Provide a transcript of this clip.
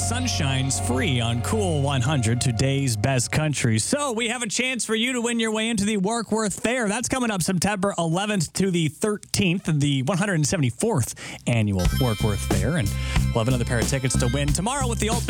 sun shines free on Cool 100, today's best country. So we have a chance for you to win your way into the Warkworth Fair. That's coming up September 11th to the 13th, the 174th annual Warkworth Fair. And we'll have another pair of tickets to win tomorrow with the Ultimate